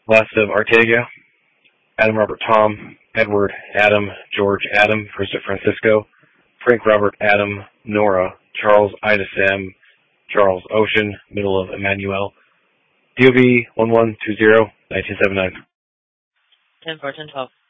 Last of Arteaga, Adam Robert Tom, Edward Adam, George Adam, first of Francisco, Frank Robert Adam, Nora, Charles Ida Sam, Charles Ocean, middle of Emmanuel, DOB 1120, 1979. 10-4, 10-12.